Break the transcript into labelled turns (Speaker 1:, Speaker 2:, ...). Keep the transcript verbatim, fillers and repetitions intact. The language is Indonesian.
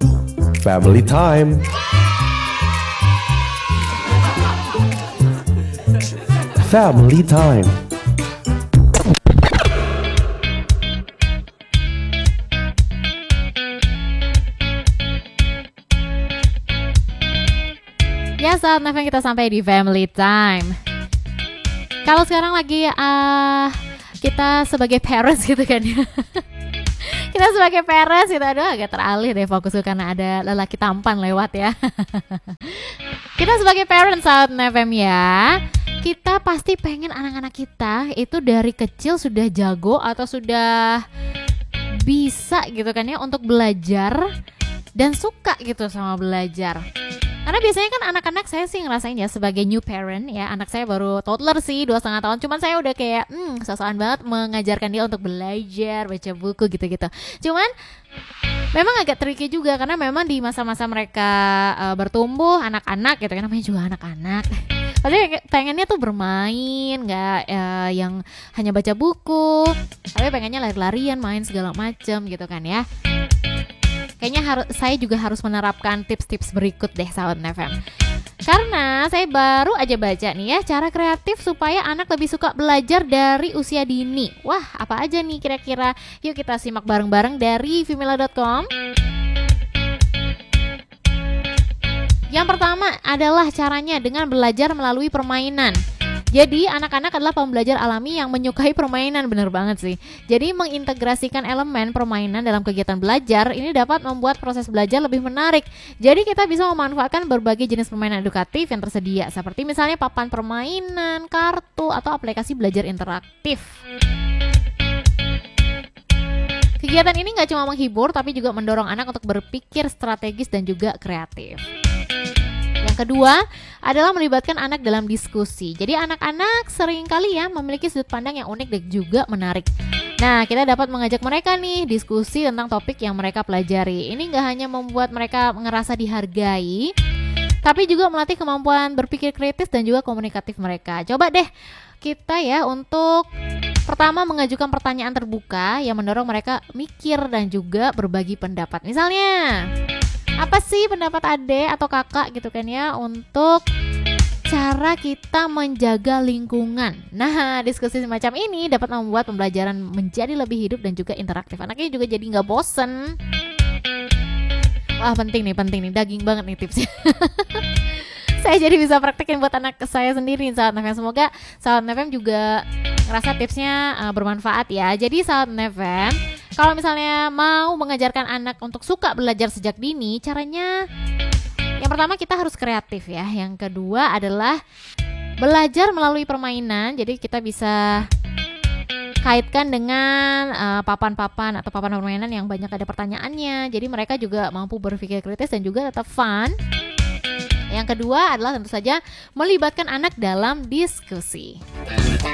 Speaker 1: Family time. Family time.
Speaker 2: Ya, saat Neven kita sampai di Family Time. Kalau sekarang lagi uh, kita sebagai parents gitu kan ya. Kita sebagai parents gitu, aduh agak teralih deh fokusku karena ada lelaki tampan lewat ya. Kita sebagai parents saat Neven ya, kita pasti pengen anak-anak kita itu dari kecil sudah jago atau sudah bisa gitu kan ya untuk belajar dan suka gitu sama belajar. Karena biasanya kan anak-anak saya sih ngerasain ya sebagai new parent ya, anak saya baru toddler sih dua setengah tahun, cuman saya udah kayak hmm sosokan banget mengajarkan dia untuk belajar, baca buku gitu-gitu. Cuman memang agak tricky juga karena memang di masa-masa mereka uh, bertumbuh anak-anak gitu kan, namanya juga anak-anak. Pasti pengennya tuh bermain, nggak uh, yang hanya baca buku, tapi pengennya lari-larian, main segala macem gitu kan ya. Kayaknya harus saya juga harus menerapkan tips-tips berikut deh sahabat N F M. Karena saya baru aja baca nih ya cara kreatif supaya anak lebih suka belajar dari usia dini. Wah, apa aja nih kira-kira? Yuk kita simak bareng-bareng dari vimela dot com. Yang pertama adalah caranya dengan belajar melalui permainan. Jadi anak-anak adalah pembelajar alami yang menyukai permainan, bener banget sih. Jadi mengintegrasikan elemen permainan dalam kegiatan belajar ini dapat membuat proses belajar lebih menarik. Jadi kita bisa memanfaatkan berbagai jenis permainan edukatif yang tersedia, seperti misalnya papan permainan, kartu, atau aplikasi belajar interaktif. Kegiatan ini gak cuma menghibur, tapi juga mendorong anak untuk berpikir strategis dan juga kreatif. Yang kedua adalah melibatkan anak dalam diskusi. Jadi anak-anak seringkali ya memiliki sudut pandang yang unik dan juga menarik. Nah, kita dapat mengajak mereka nih diskusi tentang topik yang mereka pelajari. Ini gak hanya membuat mereka ngerasa dihargai, tapi juga melatih kemampuan berpikir kritis dan juga komunikatif mereka. Coba deh kita ya untuk pertama mengajukan pertanyaan terbuka yang mendorong mereka mikir dan juga berbagi pendapat. Misalnya, apa sih pendapat adek atau kakak gitu kan ya untuk cara kita menjaga lingkungan. Nah, diskusi semacam ini dapat membuat pembelajaran menjadi lebih hidup dan juga interaktif. Anaknya juga jadi gak bosen. Wah, penting nih, penting nih, daging banget nih tipsnya. Saya jadi bisa praktekin buat anak saya sendiri sahabat N F M. Semoga sahabat N F M juga ngerasa tipsnya uh, bermanfaat ya. Jadi sahabat N F M, kalau misalnya mau mengajarkan anak untuk suka belajar sejak dini, caranya yang pertama kita harus kreatif ya. Yang kedua adalah belajar melalui permainan. Jadi kita bisa kaitkan dengan uh, papan-papan atau papan permainan yang banyak ada pertanyaannya. Jadi mereka juga mampu berpikir kritis dan juga tetap fun. Yang kedua adalah tentu saja melibatkan anak dalam diskusi.